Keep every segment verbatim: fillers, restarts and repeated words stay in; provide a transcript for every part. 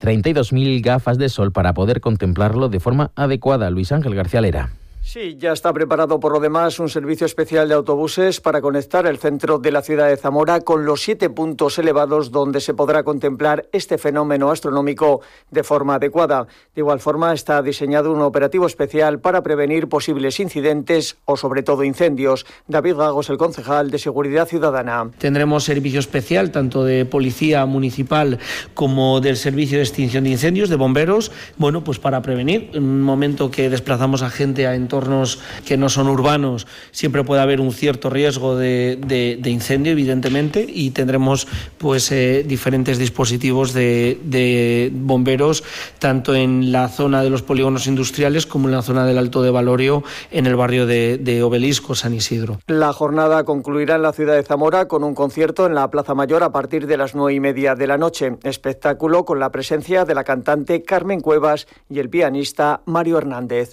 treinta y dos mil gafas de sol para poder contemplarlo de forma adecuada. Luis Ángel García Lera. Sí, ya está preparado por lo demás un servicio especial de autobuses para conectar el centro de la ciudad de Zamora con los siete puntos elevados donde se podrá contemplar este fenómeno astronómico de forma adecuada. De igual forma, está diseñado un operativo especial para prevenir posibles incidentes o, sobre todo, incendios. David Gagos, el concejal de Seguridad Ciudadana. Tendremos servicio especial tanto de policía municipal como del servicio de extinción de incendios, de bomberos, bueno, pues para prevenir. En un momento que desplazamos a gente a entornos que no son urbanos, siempre puede haber un cierto riesgo de, de, de incendio, evidentemente, y tendremos pues eh, diferentes dispositivos de, de bomberos, tanto en la zona de los polígonos industriales como en la zona del Alto de Valorio, en el barrio de, de Obelisco, San Isidro. La jornada concluirá en la ciudad de Zamora con un concierto en la Plaza Mayor a partir de las nueve y media de la noche. Espectáculo con la presencia de la cantante Carmen Cuevas y el pianista Mario Hernández.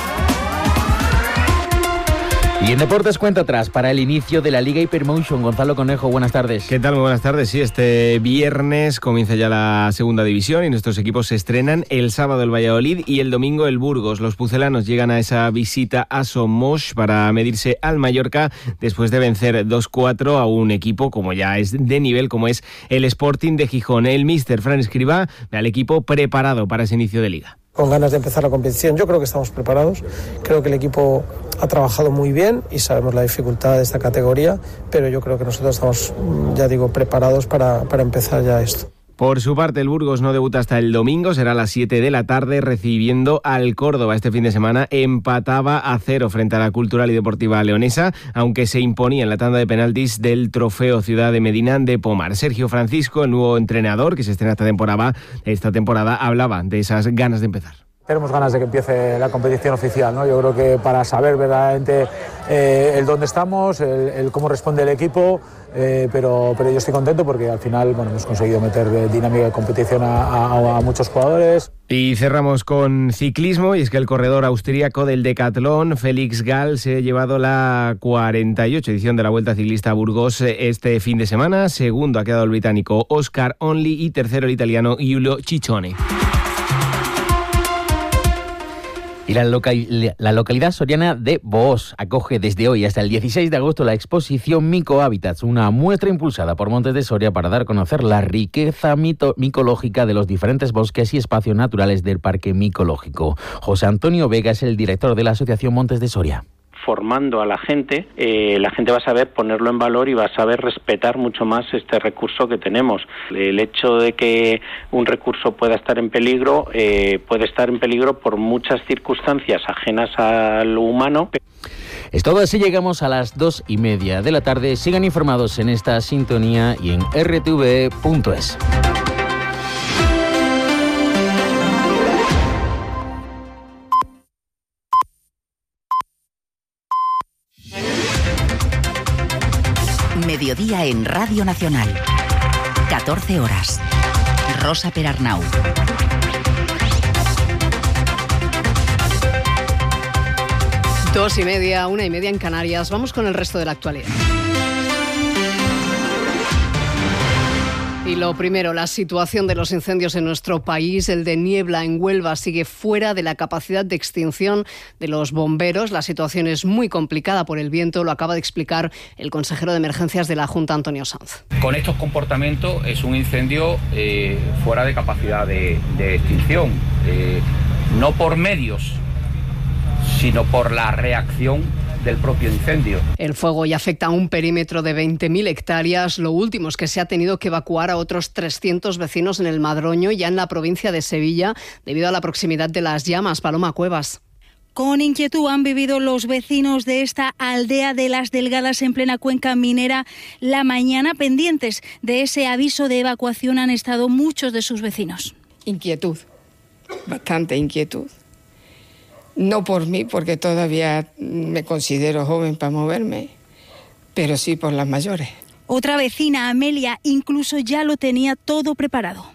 Y en deportes cuenta atrás para el inicio de la Liga Hypermotion. Gonzalo Conejo, buenas tardes. ¿Qué tal? Muy buenas tardes. Sí, este viernes comienza ya la segunda división y nuestros equipos se estrenan el sábado el Valladolid y el domingo el Burgos. Los pucelanos llegan a esa visita a Somos para medirse al Mallorca después de vencer dos cuatro a un equipo como ya es de nivel, como es el Sporting de Gijón. El míster Fran Escribá ve al equipo preparado para ese inicio de liga. Con ganas de empezar la competición. Yo creo que estamos preparados, creo que el equipo ha trabajado muy bien y sabemos la dificultad de esta categoría, pero yo creo que nosotros estamos, ya digo, preparados para, para empezar ya esto. Por su parte, el Burgos no debuta hasta el domingo, será a las siete de la tarde recibiendo al Córdoba. Este fin de semana empataba a cero frente a la Cultural y Deportiva Leonesa, aunque se imponía en la tanda de penaltis del Trofeo Ciudad de Medina de Pomar. Sergio Francisco, el nuevo entrenador que se estrena esta temporada, esta temporada hablaba de esas ganas de empezar. Tenemos ganas de que empiece la competición oficial, ¿no? Yo creo que para saber verdaderamente eh, el dónde estamos, el, el cómo responde el equipo, eh, pero, pero yo estoy contento porque al final bueno, hemos conseguido meter dinámica de competición a, a, a muchos jugadores. Y cerramos con ciclismo, y es que el corredor austríaco del Decathlon, Félix Gall, se ha llevado la cuarenta y ocho edición de la Vuelta Ciclista a Burgos este fin de semana. Segundo ha quedado el británico Oscar Onley y tercero el italiano Giulio Ciccone. Y la, local, la localidad soriana de Boos acoge desde hoy hasta el dieciséis de agosto la exposición Micohábitats, una muestra impulsada por Montes de Soria para dar a conocer la riqueza mito, micológica de los diferentes bosques y espacios naturales del Parque Micológico. José Antonio Vega es el director de la Asociación Montes de Soria. Formando a la gente, eh, la gente va a saber ponerlo en valor y va a saber respetar mucho más este recurso que tenemos. El hecho de que un recurso pueda estar en peligro, eh, puede estar en peligro por muchas circunstancias ajenas a lo humano. Es todo, así llegamos a las dos y media de la tarde. Sigan informados en esta sintonía y en erre te ve punto es. Mediodía en Radio Nacional. catorce horas. Rosa Perarnau. Dos y media, una y media en Canarias. Vamos con el resto de la actualidad. Y lo primero, la situación de los incendios en nuestro país. El de Niebla en Huelva sigue fuera de la capacidad de extinción de los bomberos. La situación es muy complicada por el viento, lo acaba de explicar el consejero de emergencias de la Junta, Antonio Sanz. Con estos comportamientos es un incendio eh, fuera de capacidad de, de extinción, eh, no por medios, sino por la reacción del propio incendio. El fuego ya afecta a un perímetro de veinte mil hectáreas. Lo último es que se ha tenido que evacuar a otros trescientos vecinos en el Madroño, ya en la provincia de Sevilla, debido a la proximidad de las llamas. Paloma Cuevas. Con inquietud han vivido los vecinos de esta aldea de Las Delgadas en plena cuenca minera la mañana. Pendientes de ese aviso de evacuación han estado muchos de sus vecinos. Inquietud, bastante inquietud. No por mí, porque todavía me considero joven para moverme, pero sí por las mayores. Otra vecina, Amelia, incluso ya lo tenía todo preparado.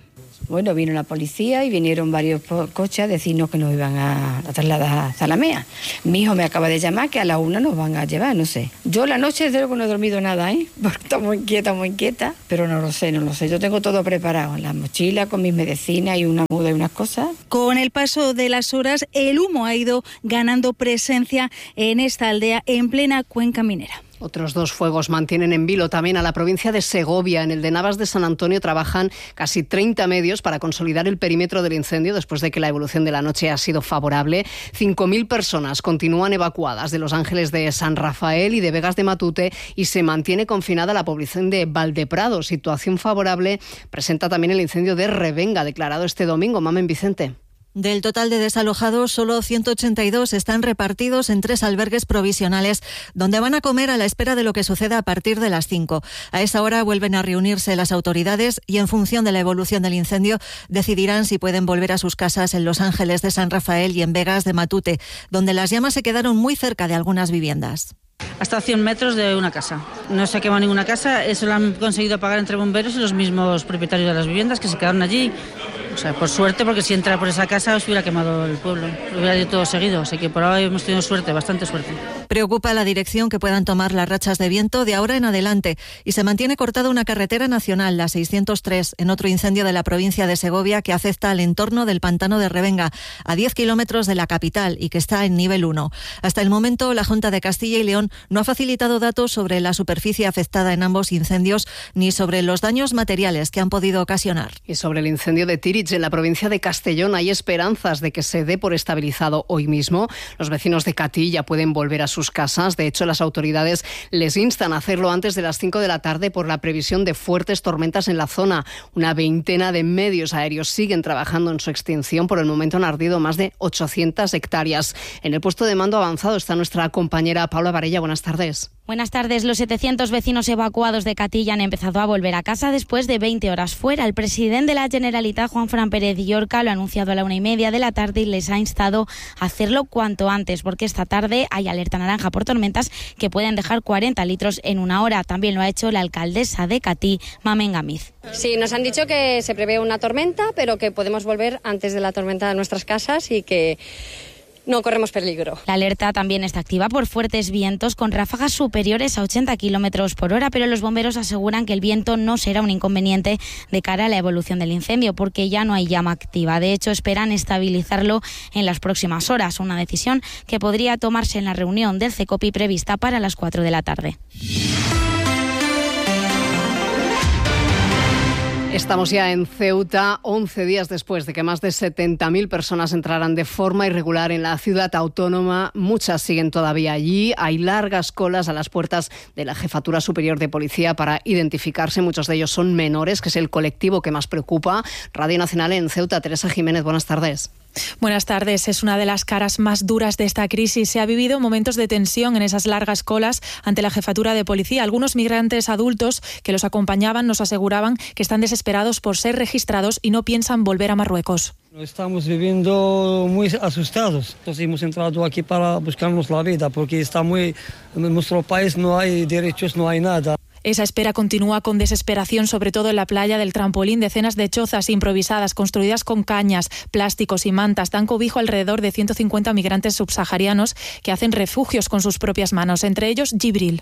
Bueno, vino la policía y vinieron varios coches a decirnos que nos iban a, a trasladar a Zalamea. Mi hijo me acaba de llamar que a la una nos van a llevar, no sé. Yo la noche desde luego no he dormido nada, ¿eh? Porque estoy muy inquieta, muy inquieta, pero no lo sé, no lo sé. Yo tengo todo preparado, la mochila con mis medicinas y una muda y unas cosas. Con el paso de las horas, el humo ha ido ganando presencia en esta aldea en plena cuenca minera. Otros dos fuegos mantienen en vilo también a la provincia de Segovia. En el de Navas de San Antonio trabajan casi treinta medios para consolidar el perímetro del incendio después de que la evolución de la noche ha sido favorable. cinco mil personas continúan evacuadas de Los Ángeles de San Rafael y de Vegas de Matute y se mantiene confinada la población de Valdeprado. Situación favorable presenta también el incendio de Revenga, declarado este domingo. Mamen Vicente. Del total de desalojados, solo ciento ochenta y dos están repartidos en tres albergues provisionales, donde van a comer a la espera de lo que suceda a partir de las cinco. A esa hora vuelven a reunirse las autoridades y, en función de la evolución del incendio, decidirán si pueden volver a sus casas en Los Ángeles de San Rafael y en Vegas de Matute, donde las llamas se quedaron muy cerca de algunas viviendas. Hasta cien metros de una casa. No se ha quemado ninguna casa, eso lo han conseguido apagar entre bomberos y los mismos propietarios de las viviendas que se quedaron allí. O sea, por suerte, porque si entra por esa casa os hubiera quemado el pueblo, lo hubiera ido todo seguido, así que por ahora hemos tenido suerte, bastante suerte. Preocupa la dirección que puedan tomar las rachas de viento de ahora en adelante y se mantiene cortada una carretera nacional, la seiscientos tres, en otro incendio de la provincia de Segovia que afecta al entorno del pantano de Revenga, a diez kilómetros de la capital y que está en nivel uno. Hasta el momento, la Junta de Castilla y León no ha facilitado datos sobre la superficie afectada en ambos incendios ni sobre los daños materiales que han podido ocasionar. Y sobre el incendio de Tirich en la provincia de Castellón hay esperanzas de que se dé por estabilizado hoy mismo. Los vecinos de Catí ya pueden volver a sus casas. De hecho, las autoridades les instan a hacerlo antes de las cinco de la tarde por la previsión de fuertes tormentas en la zona. Una veintena de medios aéreos siguen trabajando en su extinción. Por el momento han ardido más de ochocientas hectáreas. En el puesto de mando avanzado está nuestra compañera Paula Varella. Buenas tardes. Buenas tardes. Los setecientos vecinos evacuados de Catí han empezado a volver a casa después de veinte horas fuera. El presidente de la Generalitat, Juan Fran Pérez Llorca, lo ha anunciado a la una y media de la tarde y les ha instado a hacerlo cuanto antes, porque esta tarde hay alerta naranja por tormentas que pueden dejar cuarenta litros en una hora. También lo ha hecho la alcaldesa de Catí, Mamen Gamiz. Sí, nos han dicho que se prevé una tormenta, pero que podemos volver antes de la tormenta a nuestras casas y que no corremos peligro. La alerta también está activa por fuertes vientos con ráfagas superiores a ochenta kilómetros por hora, pero los bomberos aseguran que el viento no será un inconveniente de cara a la evolución del incendio, porque ya no hay llama activa. De hecho, esperan estabilizarlo en las próximas horas, una decisión que podría tomarse en la reunión del CECOPI prevista para las cuatro de la tarde. Estamos ya en Ceuta, once días después de que más de setenta mil personas entraran de forma irregular en la ciudad autónoma. Muchas siguen todavía allí. Hay largas colas a las puertas de la Jefatura Superior de Policía para identificarse. Muchos de ellos son menores, que es el colectivo que más preocupa. Radio Nacional en Ceuta, Teresa Jiménez, buenas tardes. Buenas tardes. Es una de las caras más duras de esta crisis. Se ha vivido momentos de tensión en esas largas colas ante la Jefatura de Policía. Algunos migrantes adultos que los acompañaban nos aseguraban que están desesperados por ser registrados y no piensan volver a Marruecos. Estamos viviendo muy asustados. Entonces hemos entrado aquí para buscarnos la vida porque está muy, en nuestro país no hay derechos, no hay nada. Esa espera continúa con desesperación, sobre todo en la playa del Trampolín. Decenas de chozas improvisadas, construidas con cañas, plásticos y mantas, dan cobijo alrededor de ciento cincuenta migrantes subsaharianos que hacen refugios con sus propias manos, entre ellos Gibril.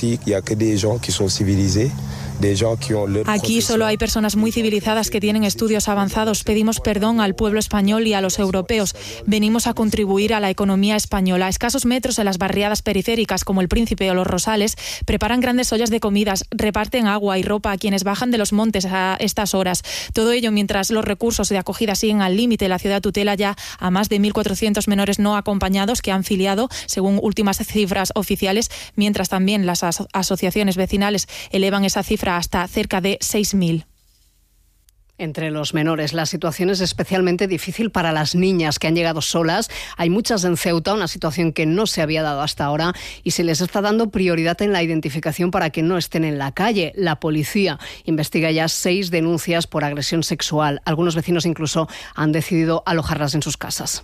Aquí solo hay personas muy civilizadas que tienen estudios avanzados. Pedimos perdón al pueblo español y a los europeos. Venimos a contribuir a la economía española. A escasos metros en las barriadas periféricas como el Príncipe o los Rosales preparan grandes ollas de comidas, reparten agua y ropa a quienes bajan de los montes a estas horas. Todo ello mientras los recursos de acogida siguen al límite. La ciudad tutela ya a más de mil cuatrocientos menores no acompañados que han filiado, según últimas cifras oficiales, mientras también las aso- asociaciones vecinales elevan esa cifra hasta cerca de seis mil. Entre los menores, la situación es especialmente difícil para las niñas que han llegado solas. Hay muchas en Ceuta, una situación que no se había dado hasta ahora y se les está dando prioridad en la identificación para que no estén en la calle. La policía investiga ya seis denuncias por agresión sexual. Algunos vecinos incluso han decidido alojarlas en sus casas.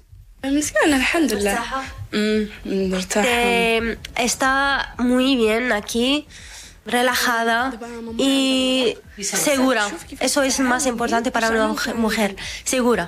Eh, está muy bien aquí. relajada y segura. Eso es más importante para una mujer, segura.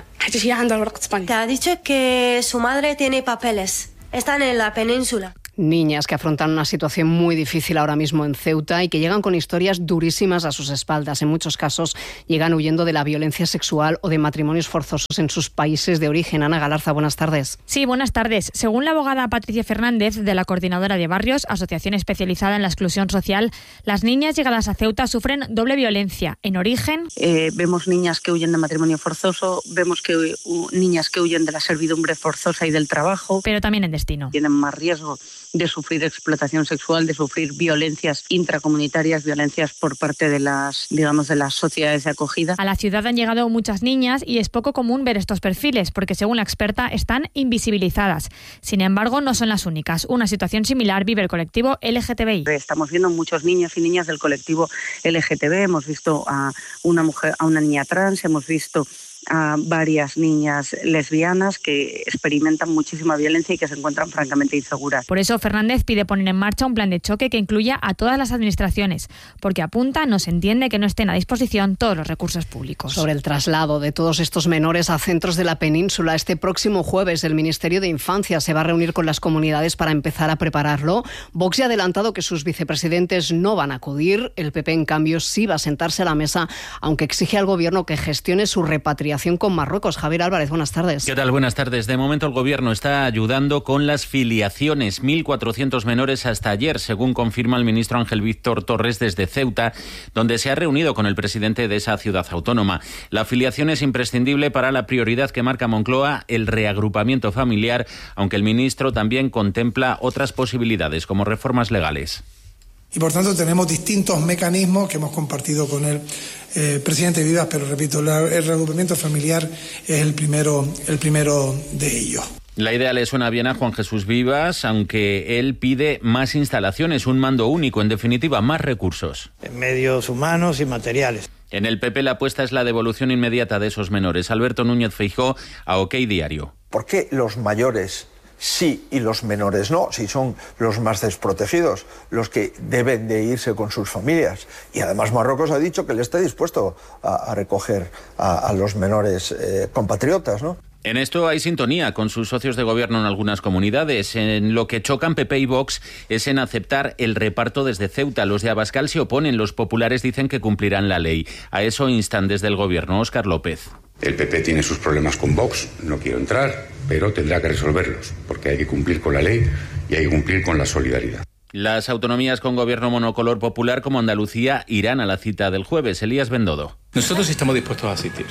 Te ha dicho que su madre tiene papeles. Están en la península. Niñas que afrontan una situación muy difícil ahora mismo en Ceuta y que llegan con historias durísimas a sus espaldas. En muchos casos llegan huyendo de la violencia sexual o de matrimonios forzosos en sus países de origen. Ana Galarza, buenas tardes. Sí, buenas tardes. Según la abogada Patricia Fernández, de la Coordinadora de Barrios, asociación especializada en la exclusión social, las niñas llegadas a Ceuta sufren doble violencia. En origen... Eh, vemos niñas que huyen de matrimonio forzoso, vemos que uh, niñas que huyen de la servidumbre forzosa y del trabajo. Pero también en destino. Tienen más riesgo de sufrir explotación sexual, de sufrir violencias intracomunitarias, violencias por parte de las, digamos, de las sociedades de acogida. A la ciudad han llegado muchas niñas y es poco común ver estos perfiles porque, según la experta, están invisibilizadas. Sin embargo, no son las únicas. Una situación similar vive el colectivo L G T B I. Estamos viendo muchos niños y niñas del colectivo L G T B. Hemos visto a una mujer, a una niña trans, hemos visto a varias niñas lesbianas que experimentan muchísima violencia y que se encuentran francamente inseguras. Por eso Fernández pide poner en marcha un plan de choque que incluya a todas las administraciones, porque apunta, no se entiende que no estén a disposición todos los recursos públicos. Sobre el traslado de todos estos menores a centros de la península, este próximo jueves el Ministerio de Infancia se va a reunir con las comunidades para empezar a prepararlo. Vox ya ha adelantado que sus vicepresidentes no van a acudir. El P P, en cambio, sí va a sentarse a la mesa, aunque exige al Gobierno que gestione su repatriación con Marruecos. Javier Álvarez, buenas tardes. ¿Qué tal? Buenas tardes. De momento el Gobierno está ayudando con las filiaciones. mil cuatrocientos menores hasta ayer, según confirma el ministro Ángel Víctor Torres desde Ceuta, donde se ha reunido con el presidente de esa ciudad autónoma. La filiación es imprescindible para la prioridad que marca Moncloa, el reagrupamiento familiar, aunque el ministro también contempla otras posibilidades, como reformas legales. Y por tanto tenemos distintos mecanismos que hemos compartido con el eh, presidente Vivas, pero repito, la, el reagrupamiento familiar es el primero, el primero de ellos. La idea le suena bien a Juan Jesús Vivas, aunque él pide más instalaciones, un mando único, en definitiva, más recursos. Medios humanos y materiales. En el P P la apuesta es la devolución inmediata de esos menores. Alberto Núñez Feijóo, a OK Diario. ¿Por qué los mayores sí y los menores no? Si son los más desprotegidos, los que deben de irse con sus familias. Y además Marruecos ha dicho que le está dispuesto a, a recoger a, a los menores eh, compatriotas, ¿no? En esto hay sintonía con sus socios de gobierno en algunas comunidades. En lo que chocan P P y Vox es en aceptar el reparto desde Ceuta. Los de Abascal se oponen, los populares dicen que cumplirán la ley. A eso instan desde el gobierno. Óscar López. El P P tiene sus problemas con Vox, no quiero entrar, pero tendrá que resolverlos, porque hay que cumplir con la ley y hay que cumplir con la solidaridad. Las autonomías con gobierno monocolor popular como Andalucía irán a la cita del jueves. Elías Bendodo. Nosotros estamos dispuestos a asistir,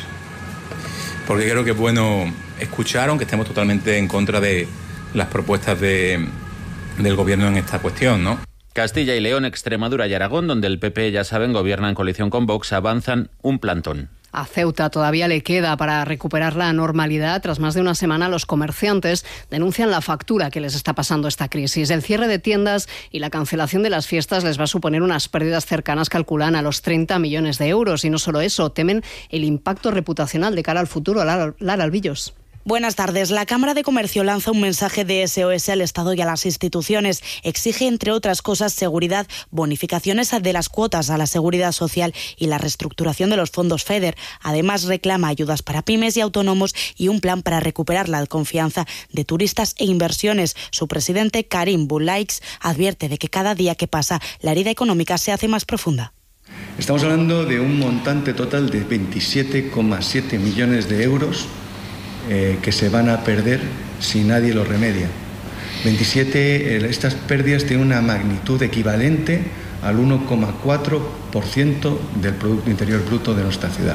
porque creo que es bueno escuchar, aunque estemos totalmente en contra de las propuestas de, del gobierno en esta cuestión, ¿no? Castilla y León, Extremadura y Aragón, donde el P P, ya saben, gobierna en coalición con Vox, avanzan un plantón. A Ceuta todavía le queda para recuperar la normalidad. Tras más de una semana, los comerciantes denuncian la factura que les está pasando esta crisis. El cierre de tiendas y la cancelación de las fiestas les va a suponer unas pérdidas cercanas, calculan, a los treinta millones de euros. Y no solo eso, temen el impacto reputacional de cara al futuro. Lara, Lara Albillos. Buenas tardes. La Cámara de Comercio lanza un mensaje de S O S al Estado y a las instituciones. Exige, entre otras cosas, seguridad, bonificaciones de las cuotas a la seguridad social y la reestructuración de los fondos FEDER. Además, reclama ayudas para pymes y autónomos y un plan para recuperar la confianza de turistas e inversiones. Su presidente, Karim Boulaix, advierte de que cada día que pasa la herida económica se hace más profunda. Estamos hablando de un montante total de veintisiete coma siete millones de euros Eh, que se van a perder si nadie lo remedia. veintisiete, eh, estas pérdidas tienen una magnitud equivalente al uno coma cuatro por ciento del Producto Interior Bruto de nuestra ciudad.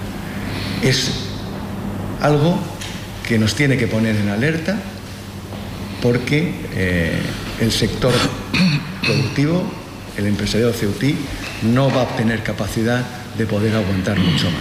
Es algo que nos tiene que poner en alerta porque eh, el sector productivo, el empresariado ceutí, no va a tener capacidad de poder aguantar mucho más.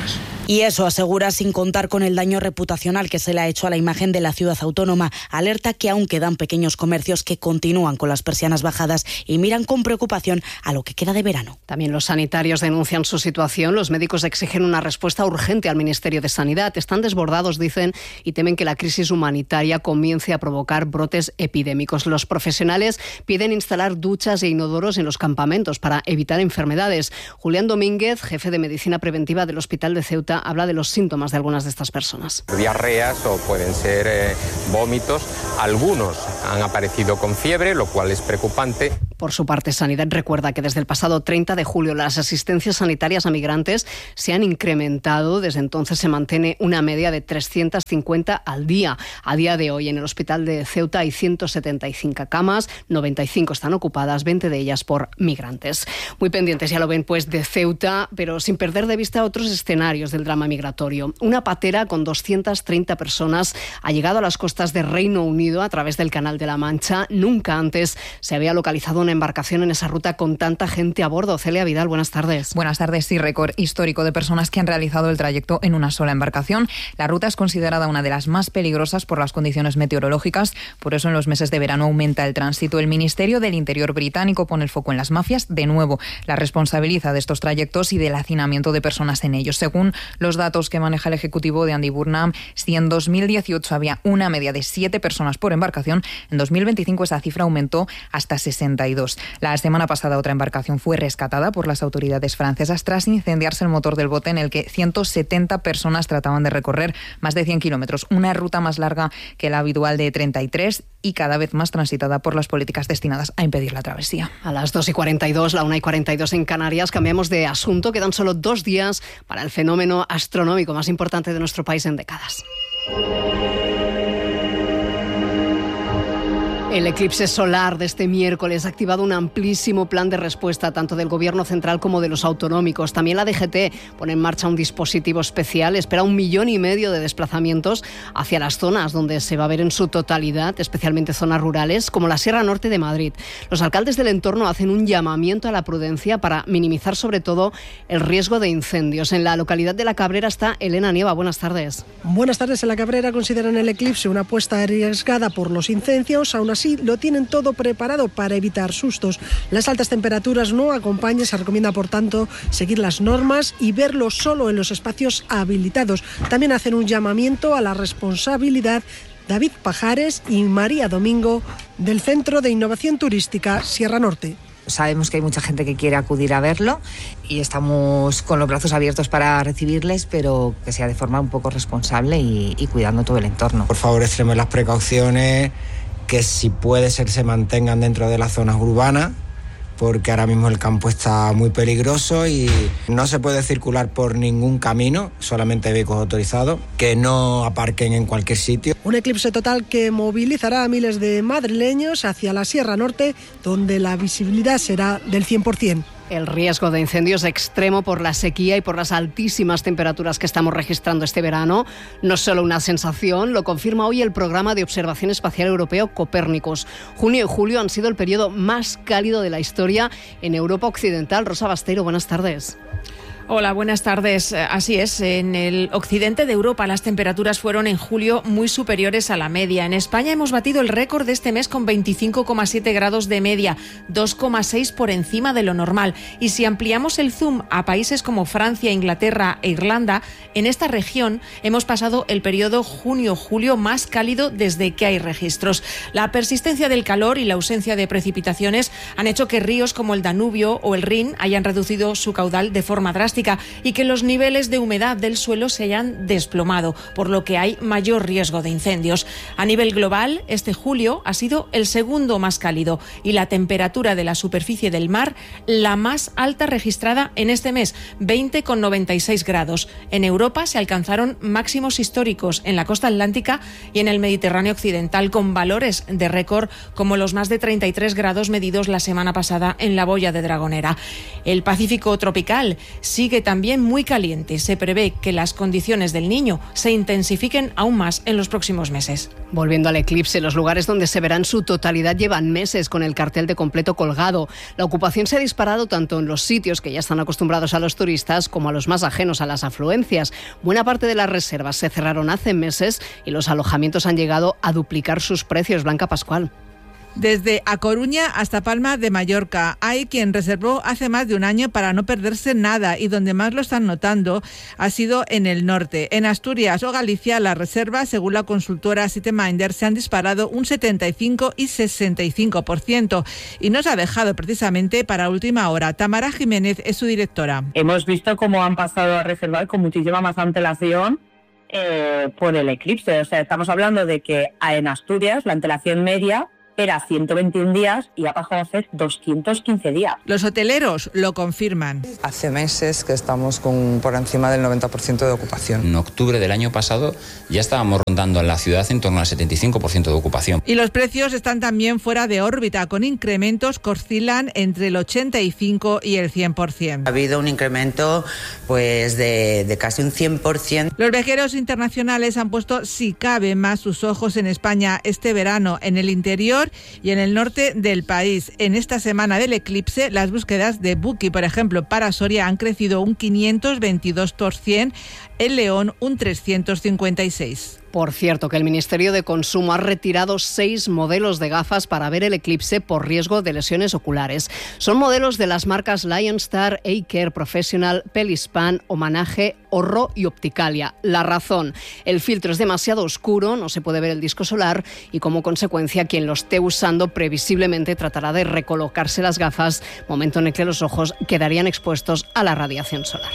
Y eso asegura, sin contar con el daño reputacional que se le ha hecho a la imagen de la ciudad autónoma. Alerta que aún quedan pequeños comercios que continúan con las persianas bajadas y miran con preocupación a lo que queda de verano. También los sanitarios denuncian su situación. Los médicos exigen una respuesta urgente al Ministerio de Sanidad. Están desbordados, dicen, y temen que la crisis humanitaria comience a provocar brotes epidémicos. Los profesionales piden instalar duchas e inodoros en los campamentos para evitar enfermedades. Julián Domínguez, jefe de Medicina Preventiva del Hospital de Ceuta, habla de los síntomas de algunas de estas personas. Diarreas o pueden ser eh, vómitos. Algunos han aparecido con fiebre, lo cual es preocupante. Por su parte, Sanidad recuerda que desde el pasado treinta de julio las asistencias sanitarias a migrantes se han incrementado. Desde entonces se mantiene una media de trescientas cincuenta al día. A día de hoy en el Hospital de Ceuta hay ciento setenta y cinco camas, noventa y cinco están ocupadas, veinte de ellas por migrantes. Muy pendientes, ya lo ven, pues de Ceuta, pero sin perder de vista otros escenarios del drama migratorio. Una patera con doscientas treinta personas ha llegado a las costas de Reino Unido a través del Canal de la Mancha. Nunca antes se había localizado una embarcación en esa ruta con tanta gente a bordo. Celia Vidal, buenas tardes. Buenas tardes. Sí, récord histórico de personas que han realizado el trayecto en una sola embarcación. La ruta es considerada una de las más peligrosas por las condiciones meteorológicas. Por eso en los meses de verano aumenta el tránsito. El Ministerio del Interior británico pone el foco en las mafias. De nuevo, la responsabiliza de estos trayectos y del hacinamiento de personas en ellos. Según los datos que maneja el ejecutivo de Andy Burnham, si en dos mil dieciocho había una media de siete personas por embarcación, en dos mil veinticinco esa cifra aumentó hasta sesenta y dos. La semana pasada otra embarcación fue rescatada por las autoridades francesas tras incendiarse el motor del bote en el que ciento setenta personas trataban de recorrer más de cien kilómetros, una ruta más larga que la habitual de treinta y tres y cada vez más transitada por las políticas destinadas a impedir la travesía. A las dos y cuarenta y dos, la una y cuarenta y dos en Canarias, cambiamos de asunto. Quedan solo dos días para el fenómeno astronómico más importante de nuestro país en décadas. El eclipse solar de este miércoles ha activado un amplísimo plan de respuesta tanto del Gobierno central como de los autonómicos. También la D G T pone en marcha un dispositivo especial. Espera un millón y medio de desplazamientos hacia las zonas donde se va a ver en su totalidad, especialmente zonas rurales, como la Sierra Norte de Madrid. Los alcaldes del entorno hacen un llamamiento a la prudencia para minimizar sobre todo el riesgo de incendios. En la localidad de La Cabrera está Elena Nieva. Buenas tardes. Buenas tardes. En La Cabrera consideran el eclipse una apuesta arriesgada por los incendios. Aún así, lo tienen todo preparado para evitar sustos. Las altas temperaturas no acompañan, se recomienda por tanto seguir las normas y verlo solo en los espacios habilitados. También hacen un llamamiento a la responsabilidad David Pajares y María Domingo del Centro de Innovación Turística Sierra Norte. Sabemos que hay mucha gente que quiere acudir a verlo y estamos con los brazos abiertos para recibirles, pero que sea de forma un poco responsable y, y cuidando todo el entorno. Por favor, extremen las precauciones, que si puede ser se mantengan dentro de las zonas urbanas, porque ahora mismo el campo está muy peligroso y no se puede circular por ningún camino, solamente vehículos autorizados, que no aparquen en cualquier sitio. Un eclipse total que movilizará a miles de madrileños hacia la Sierra Norte, donde la visibilidad será del cien por ciento. El riesgo de incendios extremo por la sequía y por las altísimas temperaturas que estamos registrando este verano no es solo una sensación, lo confirma hoy el programa de observación espacial europeo Copérnicus. Junio y julio han sido el periodo más cálido de la historia en Europa Occidental. Rosa Basteiro, buenas tardes. Hola, buenas tardes. Así es, en el occidente de Europa las temperaturas fueron en julio muy superiores a la media. En España hemos batido el récord de este mes con veinticinco coma siete grados de media, dos coma seis por encima de lo normal. Y si ampliamos el zoom a países como Francia, Inglaterra e Irlanda, en esta región hemos pasado el periodo junio-julio más cálido desde que hay registros. La persistencia del calor y la ausencia de precipitaciones han hecho que ríos como el Danubio o el Rin hayan reducido su caudal de forma drástica y que los niveles de humedad del suelo se hayan desplomado, por lo que hay mayor riesgo de incendios. A nivel global, este julio ha sido el segundo más cálido y la temperatura de la superficie del mar la más alta registrada en este mes, veinte coma noventa y seis grados. En Europa se alcanzaron máximos históricos en la costa atlántica y en el Mediterráneo occidental, con valores de récord como los más de treinta y tres grados medidos la semana pasada en la boya de Dragonera. El Pacífico tropical sí sigue también muy caliente. Se prevé que las condiciones del Niño se intensifiquen aún más en los próximos meses. Volviendo al eclipse, los lugares donde se verá en su totalidad llevan meses con el cartel de completo colgado. La ocupación se ha disparado tanto en los sitios que ya están acostumbrados a los turistas como a los más ajenos a las afluencias. Buena parte de las reservas se cerraron hace meses y los alojamientos han llegado a duplicar sus precios. Blanca Pascual. Desde A Coruña hasta Palma de Mallorca. Hay quien reservó hace más de un año para no perderse nada, y donde más lo están notando ha sido en el norte. En Asturias o Galicia, las reservas, según la consultora Citeminder, se han disparado un setenta y cinco y sesenta y cinco por ciento, y nos ha dejado precisamente para última hora. Tamara Jiménez es su directora. Hemos visto cómo han pasado a reservar con muchísima más antelación eh, por el eclipse. O sea, estamos hablando de que en Asturias la antelación media era ciento veintiún días y ha pasado a ser doscientos quince días. Los hoteleros lo confirman. Hace meses que estamos con por encima del noventa por ciento de ocupación. En octubre del año pasado ya estábamos rondando en la ciudad en torno al setenta y cinco por ciento de ocupación. Y los precios están también fuera de órbita, con incrementos que oscilan entre el ochenta y cinco y el cien por ciento. Ha habido un incremento pues de, de casi un cien por ciento. Los viajeros internacionales han puesto, si cabe, más sus ojos en España este verano, en el interior y en el norte del país. En esta semana del eclipse, las búsquedas de Booking, por ejemplo, para Soria, han crecido un quinientos veintidós por ciento, en León un trescientos cincuenta y seis por ciento. Por cierto, que el Ministerio de Consumo ha retirado seis modelos de gafas para ver el eclipse por riesgo de lesiones oculares. Son modelos de las marcas Lionstar, A-Care Professional, Pelispan, Homenaje, Orro y Opticalia. La razón: el filtro es demasiado oscuro, no se puede ver el disco solar y, como consecuencia, quien lo esté usando previsiblemente tratará de recolocarse las gafas, momento en el que los ojos quedarían expuestos a la radiación solar.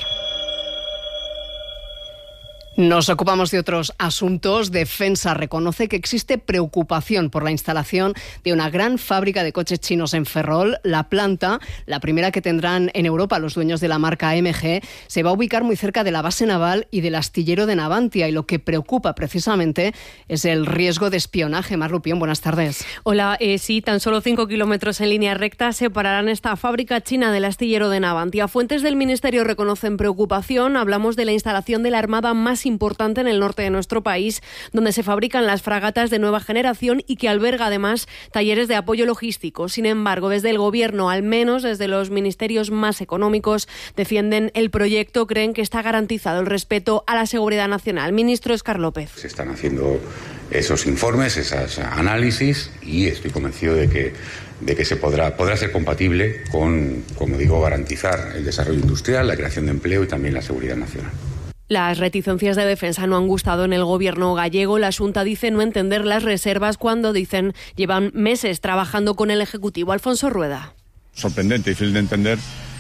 Nos ocupamos de otros asuntos. Defensa reconoce que existe preocupación por la instalación de una gran fábrica de coches chinos en Ferrol. La planta, la primera que tendrán en Europa los dueños de la marca M G, se va a ubicar muy cerca de la base naval y del astillero de Navantia, y lo que preocupa precisamente es el riesgo de espionaje. Mar Lupión, buenas tardes. Hola, eh, sí, tan solo cinco kilómetros en línea recta separarán esta fábrica china del astillero de Navantia. Fuentes del Ministerio reconocen preocupación. Hablamos de la instalación de la armada más importante en el norte de nuestro país, donde se fabrican las fragatas de nueva generación y que alberga además talleres de apoyo logístico. Sin embargo, desde el Gobierno, al menos desde los ministerios más económicos, defienden el proyecto, creen que está garantizado el respeto a la seguridad nacional. Ministro Óscar López. Se están haciendo esos informes, esos análisis, y estoy convencido de que de que se podrá, podrá ser compatible con, como digo, garantizar el desarrollo industrial, la creación de empleo y también la seguridad nacional. Las reticencias de defensa no han gustado en el Gobierno gallego. La Xunta dice no entender las reservas cuando, dicen, llevan meses trabajando con el Ejecutivo. Alfonso Rueda. Sorprendente, difícil de entender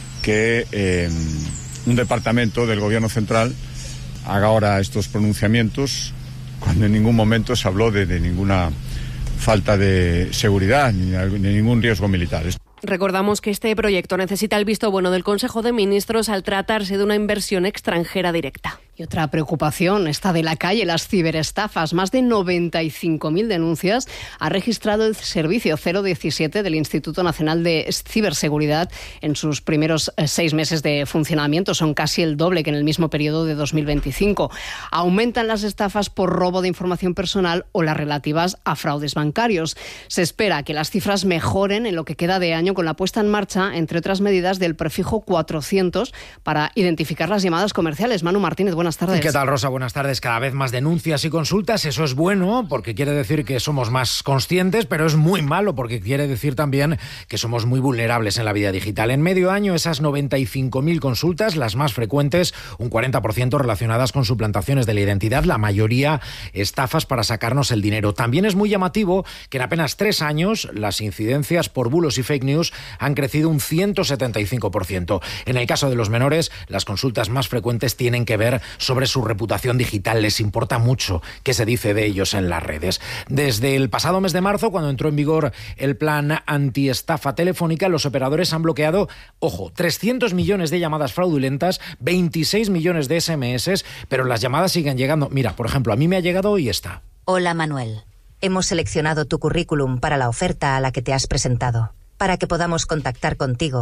que eh, un departamento del Gobierno central haga ahora estos pronunciamientos cuando en ningún momento se habló de, de ninguna falta de seguridad ni de ningún riesgo militar. Recordamos que este proyecto necesita el visto bueno del Consejo de Ministros al tratarse de una inversión extranjera directa. Y otra preocupación está de la calle, las ciberestafas. Más de noventa y cinco mil denuncias ha registrado el servicio cero diecisiete del Instituto Nacional de Ciberseguridad en sus primeros seis meses de funcionamiento. Son casi el doble que en el mismo periodo de dos mil veinticinco. Aumentan las estafas por robo de información personal o las relativas a fraudes bancarios. Se espera que las cifras mejoren en lo que queda de año con la puesta en marcha, entre otras medidas, del prefijo cuatrocientos para identificar las llamadas comerciales. Manu Martínez, buenas tardes. ¿Qué tal, Rosa? Buenas tardes. Cada vez más denuncias y consultas. Eso es bueno porque quiere decir que somos más conscientes, pero es muy malo porque quiere decir también que somos muy vulnerables en la vida digital. En medio año, esas noventa y cinco mil consultas, las más frecuentes, un cuarenta por ciento relacionadas con suplantaciones de la identidad, la mayoría estafas para sacarnos el dinero. También es muy llamativo que en apenas tres años las incidencias por bulos y fake news han crecido un ciento setenta y cinco por ciento. En el caso de los menores, las consultas más frecuentes tienen que ver sobre su reputación digital. Les importa mucho qué se dice de ellos en las redes. Desde el pasado mes de marzo, cuando entró en vigor el plan antiestafa telefónica, los operadores han bloqueado, ojo, trescientos millones de llamadas fraudulentas, veintiséis millones de ese eme ese, pero las llamadas siguen llegando. Mira, por ejemplo, a mí me ha llegado hoy esta. Hola, Manuel. Hemos seleccionado tu currículum para la oferta a la que te has presentado. Para que podamos contactar contigo,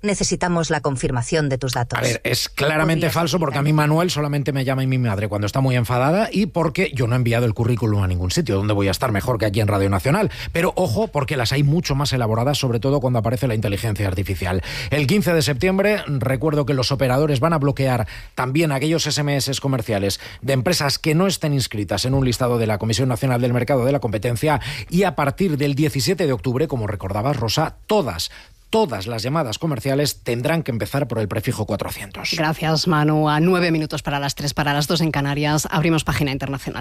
Necesitamos la confirmación de tus datos. A ver, es claramente falso porque a mí Manuel solamente me llama y mi madre cuando está muy enfadada y porque yo no he enviado el currículum a ningún sitio donde voy a estar mejor que aquí en Radio Nacional. Pero ojo, porque las hay mucho más elaboradas, sobre todo cuando aparece la inteligencia artificial. El quince de septiembre, recuerdo que los operadores van a bloquear también aquellos ese eme ese comerciales de empresas que no estén inscritas en un listado de la Comisión Nacional del Mercado de la Competencia, y a partir del diecisiete de octubre, como recordabas, Rosa, todas Todas las llamadas comerciales tendrán que empezar por el prefijo cuatrocientos. Gracias, Manu. A nueve minutos para las tres, para las dos en Canarias, abrimos página internacional.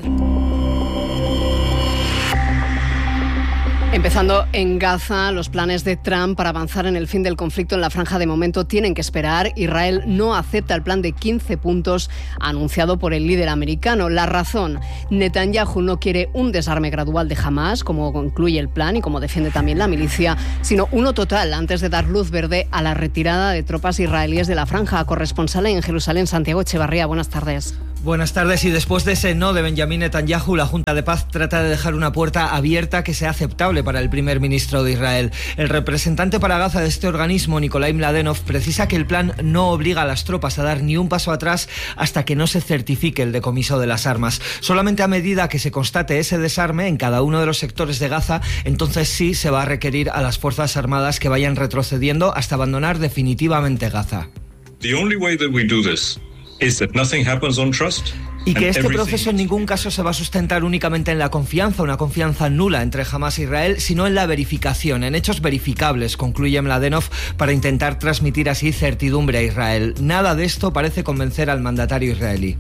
Empezando en Gaza, los planes de Trump para avanzar en el fin del conflicto en la franja de momento tienen que esperar. Israel no acepta el plan de quince puntos anunciado por el líder americano. La razón: Netanyahu no quiere un desarme gradual de Hamás, como concluye el plan y como defiende también la milicia, sino uno total antes de dar luz verde a la retirada de tropas israelíes de la franja. Corresponsal en Jerusalén, Santiago Echevarría, buenas tardes. Buenas tardes. Y después de ese no de Benjamín Netanyahu, la Junta de Paz trata de dejar una puerta abierta que sea aceptable para el primer ministro de Israel. El representante para Gaza de este organismo, Nikolai Mladenov, precisa que el plan no obliga a las tropas a dar ni un paso atrás hasta que no se certifique el decomiso de las armas. Solamente a medida que se constate ese desarme en cada uno de los sectores de Gaza, entonces sí se va a requerir a las fuerzas armadas que vayan retrocediendo hasta abandonar definitivamente Gaza. The only way that we do this is that nothing happens on trust. Y que este proceso en ningún caso se va a sustentar únicamente en la confianza, una confianza nula entre Hamás e Israel, sino en la verificación, en hechos verificables, concluye Mladenov, para intentar transmitir así certidumbre a Israel. Nada de esto parece convencer al mandatario israelí.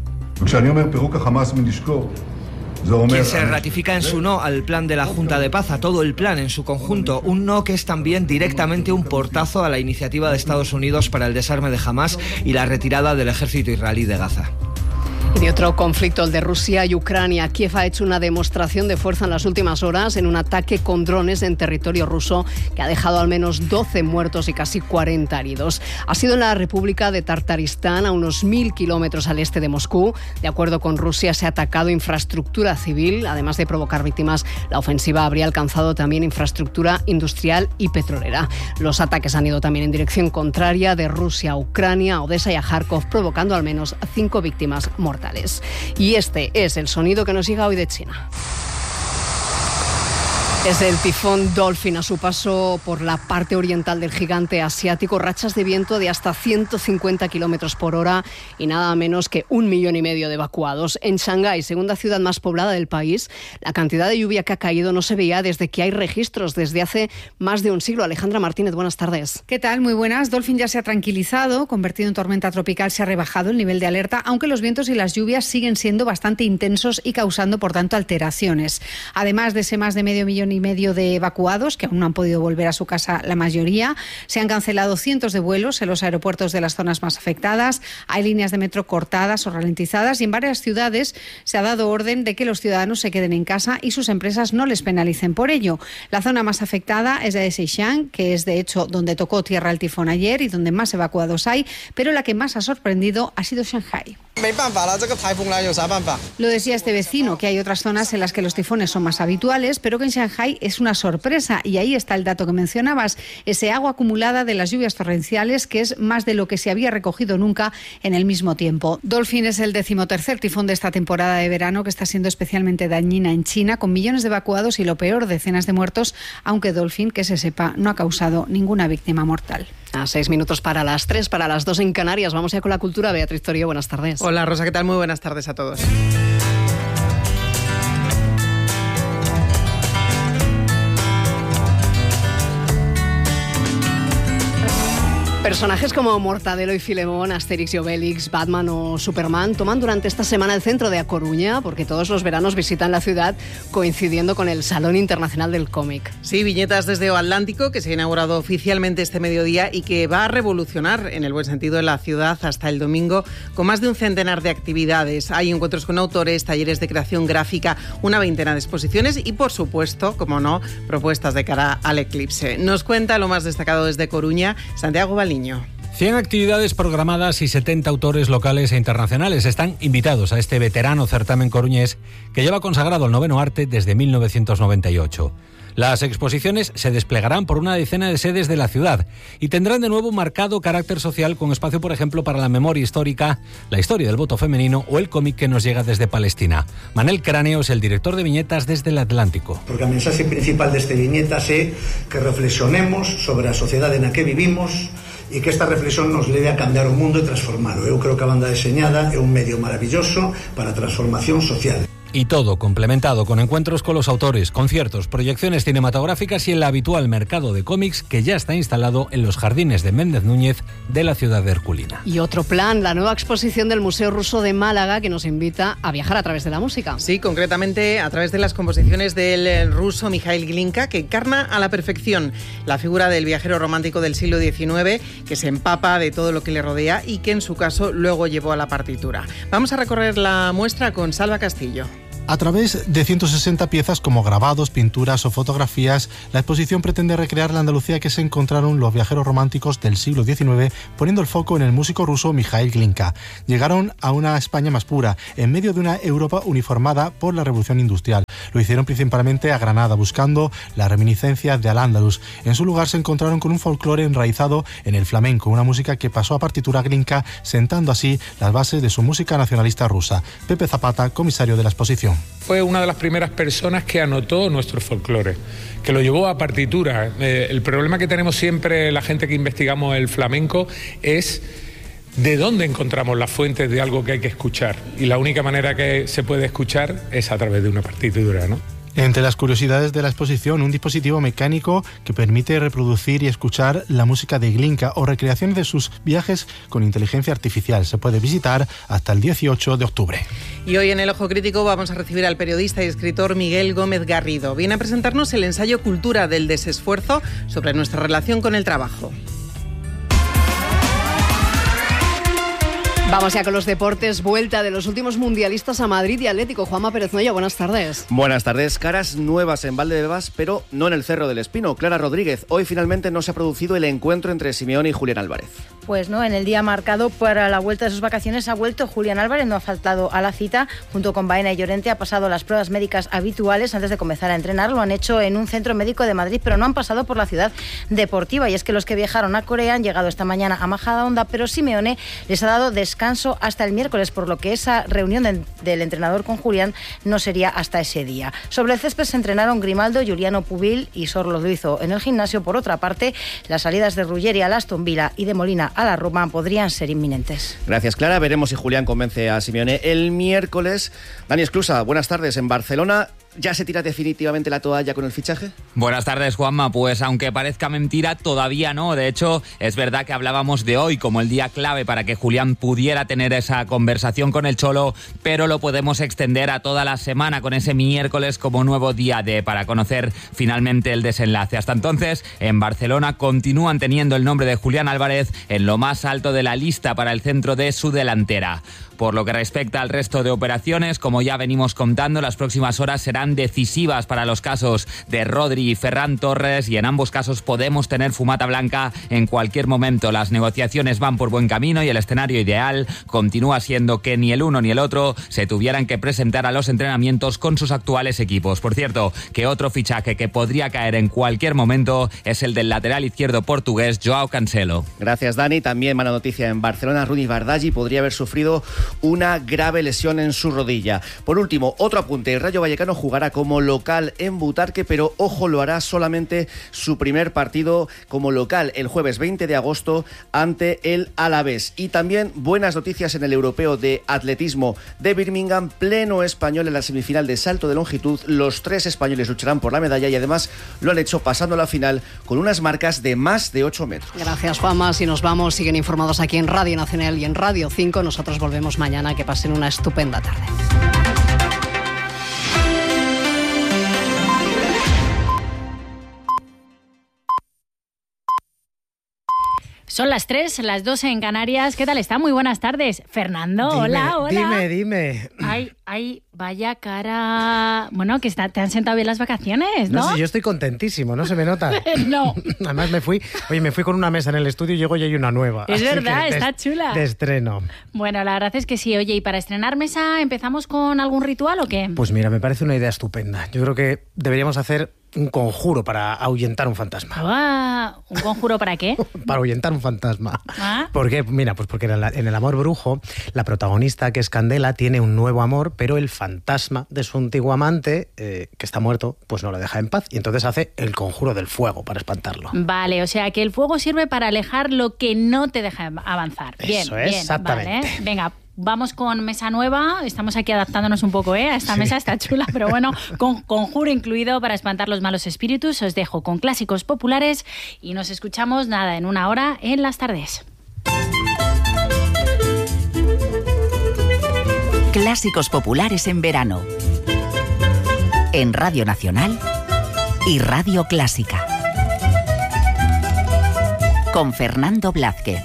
Quien se ratifica en su no al plan de la Junta de Paz, a todo el plan en su conjunto, un no que es también directamente un portazo a la iniciativa de Estados Unidos para el desarme de Hamás y la retirada del ejército israelí de Gaza. Y de otro conflicto, el de Rusia y Ucrania. Kiev ha hecho una demostración de fuerza en las últimas horas en un ataque con drones en territorio ruso que ha dejado al menos doce muertos y casi cuarenta heridos. Ha sido en la República de Tartaristán, a unos mil kilómetros al este de Moscú. De acuerdo con Rusia, se ha atacado infraestructura civil. Además de provocar víctimas, la ofensiva habría alcanzado también infraestructura industrial y petrolera. Los ataques han ido también en dirección contraria, de Rusia a Ucrania, a Odessa y a Kharkov, provocando al menos cinco víctimas mortales. Y este es el sonido que nos llega hoy de China. Es el tifón Dolphin. A su paso por la parte oriental del gigante asiático, rachas de viento de hasta ciento cincuenta kilómetros por hora y nada menos que un millón y medio de evacuados. En Shanghái, segunda ciudad más poblada del país, la cantidad de lluvia que ha caído no se veía desde que hay registros, desde hace más de un siglo. Alejandra Martínez, buenas tardes. ¿Qué tal? Muy buenas. Dolphin ya se ha tranquilizado, convertido en tormenta tropical, se ha rebajado el nivel de alerta, aunque los vientos y las lluvias siguen siendo bastante intensos y causando, por tanto, alteraciones. Además de ese más de medio millón y medio de evacuados, que aún no han podido volver a su casa la mayoría, se han cancelado cientos de vuelos en los aeropuertos de las zonas más afectadas, hay líneas de metro cortadas o ralentizadas y en varias ciudades se ha dado orden de que los ciudadanos se queden en casa y sus empresas no les penalicen por ello. La zona más afectada es la de Sichuan, que es de hecho donde tocó tierra el tifón ayer y donde más evacuados hay, pero la que más ha sorprendido ha sido Shanghái. Lo decía este vecino, que hay otras zonas en las que los tifones son más habituales, pero que en Shanghái es una sorpresa, y ahí está el dato que mencionabas, ese agua acumulada de las lluvias torrenciales, que es más de lo que se había recogido nunca en el mismo tiempo. Dolphin es el decimotercer tifón de esta temporada de verano, que está siendo especialmente dañina en China, con millones de evacuados y lo peor, decenas de muertos, aunque Dolphin, que se sepa, no ha causado ninguna víctima mortal. A seis minutos para las tres, para las dos en Canarias. Vamos ya con la cultura. Beatriz Torío, buenas tardes. Hola Rosa, ¿qué tal? Muy buenas tardes a todos. Personajes como Mortadelo y Filemón, Asterix y Obelix, Batman o Superman toman durante esta semana el centro de A Coruña, porque todos los veranos visitan la ciudad coincidiendo con el Salón Internacional del Cómic. Sí, viñetas desde O Atlántico, que se ha inaugurado oficialmente este mediodía y que va a revolucionar, en el buen sentido, la ciudad hasta el domingo, con más de un centenar de actividades. Hay encuentros con autores, talleres de creación gráfica, una veintena de exposiciones y, por supuesto, como no, propuestas de cara al eclipse. Nos cuenta lo más destacado desde Coruña, Santiago Baliño. cien actividades programadas y setenta autores locales e internacionales están invitados a este veterano certamen coruñés que lleva consagrado el noveno arte desde mil novecientos noventa y ocho. Las exposiciones se desplegarán por una decena de sedes de la ciudad y tendrán de nuevo un marcado carácter social, con espacio, por ejemplo, para la memoria histórica, la historia del voto femenino o el cómic que nos llega desde Palestina. Manel Cráneo es el director de viñetas desde el Atlántico. Porque a mensaxe principal deste viñetas é que reflexionemos sobre a sociedade na que vivimos e que esta reflexión nos leve a cambiar o mundo e transformalo. Eu creo que a banda deseñada é un medio maravilloso para a transformación social. Y todo complementado con encuentros con los autores, conciertos, proyecciones cinematográficas y el habitual mercado de cómics que ya está instalado en los jardines de Méndez Núñez de la ciudad de Herculina. Y otro plan, la nueva exposición del Museo Ruso de Málaga, que nos invita a viajar a través de la música. Sí, concretamente a través de las composiciones del ruso Mikhail Glinka, que encarna a la perfección la figura del viajero romántico del siglo diecinueve, que se empapa de todo lo que le rodea y que en su caso luego llevó a la partitura. Vamos a recorrer la muestra con Salva Castillo. A través de ciento sesenta piezas como grabados, pinturas o fotografías, la exposición pretende recrear la Andalucía que se encontraron los viajeros románticos del siglo diecinueve, poniendo el foco en el músico ruso Mikhail Glinka. Llegaron a una España más pura, en medio de una Europa uniformada por la revolución industrial. Lo hicieron principalmente a Granada, buscando la reminiscencia de Al-Ándalus. En su lugar se encontraron con un folclore enraizado en el flamenco, una música que pasó a partitura a Glinka, sentando así las bases de su música nacionalista rusa. Pepe Zapata, comisario de la exposición. Fue una de las primeras personas que anotó nuestro folclore, que lo llevó a partitura. Eh, el problema que tenemos siempre la gente que investigamos el flamenco es de dónde encontramos las fuentes de algo que hay que escuchar. Y la única manera que se puede escuchar es a través de una partitura, ¿no? Entre las curiosidades de la exposición, un dispositivo mecánico que permite reproducir y escuchar la música de Glinka o recreaciones de sus viajes con inteligencia artificial. Se puede visitar hasta el dieciocho de octubre. Y hoy en El Ojo Crítico vamos a recibir al periodista y escritor Miguel Gómez Garrido. Viene a presentarnos el ensayo Cultura del desesfuerzo sobre nuestra relación con el trabajo. Vamos ya con los deportes. Vuelta de los últimos mundialistas a Madrid y Atlético. Juanma Pérez Noya, buenas tardes. Buenas tardes. Caras nuevas en Valdebebas, pero no en el Cerro del Espino. Clara Rodríguez, hoy finalmente no se ha producido el encuentro entre Simeone y Julián Álvarez. Pues no, en el día marcado para la vuelta de sus vacaciones ha vuelto Julián Álvarez, no ha faltado a la cita. Junto con Baena y Llorente ha pasado las pruebas médicas habituales antes de comenzar a entrenar. Lo han hecho en un centro médico de Madrid, pero no han pasado por la ciudad deportiva. Y es que los que viajaron a Corea han llegado esta mañana a Majadahonda, pero Simeone les ha dado descanso hasta el miércoles, por lo que esa reunión de, del entrenador con Julián no sería hasta ese día. Sobre el césped se entrenaron Grimaldo, Juliano Pubil y Sorlo lo hizo en el gimnasio. Por otra parte, las salidas de Ruggeri al Aston Villa y de Molina a la Roma podrían ser inminentes. Gracias, Clara. Veremos si Julián convence a Simeone el miércoles. Dani Esclusa, buenas tardes. En Barcelona, ¿ya se tira definitivamente la toalla con el fichaje? Buenas tardes, Juanma. Pues aunque parezca mentira, todavía no. De hecho, es verdad que hablábamos de hoy como el día clave para que Julián pudiera tener esa conversación con el Cholo, pero lo podemos extender a toda la semana con ese miércoles como nuevo día D para conocer finalmente el desenlace. Hasta entonces, en Barcelona continúan teniendo el nombre de Julián Álvarez en lo más alto de la lista para el centro de su delantera. Por lo que respecta al resto de operaciones, como ya venimos contando, las próximas horas serán decisivas para los casos de Rodri y Ferran Torres, y en ambos casos podemos tener fumata blanca en cualquier momento. Las negociaciones van por buen camino y el escenario ideal continúa siendo que ni el uno ni el otro se tuvieran que presentar a los entrenamientos con sus actuales equipos. Por cierto, que otro fichaje que podría caer en cualquier momento es el del lateral izquierdo portugués Joao Cancelo. Gracias, Dani. También mala noticia en Barcelona. Rudy Bardaggi podría haber sufrido una grave lesión en su rodilla. Por último, otro apunte. El Rayo Vallecano jugará como local en Butarque, pero ojo, lo hará solamente su primer partido como local el jueves veinte de agosto ante el Alavés. Y también buenas noticias en el europeo de atletismo de Birmingham, pleno español en la semifinal de salto de longitud. Los tres españoles lucharán por la medalla y además lo han hecho pasando la final con unas marcas de más de ocho metros. Gracias, Juanma. Si nos vamos, siguen informados aquí en Radio Nacional y en Radio cinco. Nosotros volvemos mañana. Que pasen una estupenda tarde. Son las tres, las dos en Canarias. ¿Qué tal está? Muy buenas tardes. Fernando, dime, hola, hola. Dime, dime. Ay, ay, vaya cara. Bueno, que está, te han sentado bien las vacaciones, ¿no? No sé, yo estoy contentísimo, no se me nota. No. Además me fui, oye, me fui con una mesa en el estudio y llego y hay una nueva. Es verdad, está de, chula. De estreno. Bueno, la verdad es que sí. Oye, ¿y para estrenar mesa empezamos con algún ritual o qué? Pues mira, me parece una idea estupenda. Yo creo que deberíamos hacer un conjuro para ahuyentar un fantasma. Ah, ¿un conjuro para qué? Para ahuyentar un fantasma. ¿Ah? ¿Por qué? Mira, pues porque en, la, en El amor brujo, la protagonista, que es Candela, tiene un nuevo amor, pero el fantasma de su antiguo amante, eh, que está muerto, pues no lo deja en paz. Y entonces hace el conjuro del fuego para espantarlo. Vale, o sea que el fuego sirve para alejar lo que no te deja avanzar. Bien, Eso es, bien, exactamente. Vale. Venga, vamos con mesa nueva. Estamos aquí adaptándonos un poco, ¿eh? A esta sí. mesa está chula, pero bueno, con conjuro incluido para espantar los malos espíritus. Os dejo con clásicos populares y nos escuchamos, nada, en una hora en las tardes. Clásicos populares en verano. En Radio Nacional y Radio Clásica. Con Fernando Blázquez.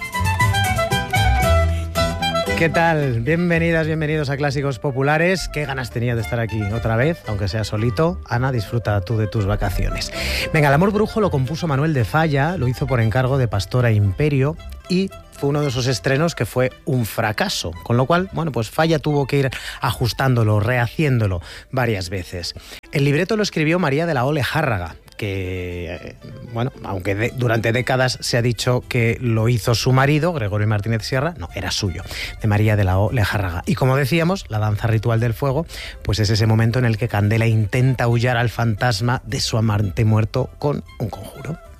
¿Qué tal? Bienvenidas, bienvenidos a Clásicos Populares. Qué ganas tenía de estar aquí otra vez, aunque sea solito. Ana, disfruta tú de tus vacaciones. Venga, El amor brujo lo compuso Manuel de Falla, lo hizo por encargo de Pastora Imperio y fue uno de esos estrenos que fue un fracaso, con lo cual, bueno, pues Falla tuvo que ir ajustándolo, rehaciéndolo varias veces. El libreto lo escribió María de la O Lejárraga, que, bueno, aunque de, durante décadas se ha dicho que lo hizo su marido, Gregorio Martínez Sierra, no, era suyo, de María de la O Lejárraga. Y como decíamos, la danza ritual del fuego, pues es ese momento en el que Candela intenta aullar al fantasma de su amante muerto con un conjuro.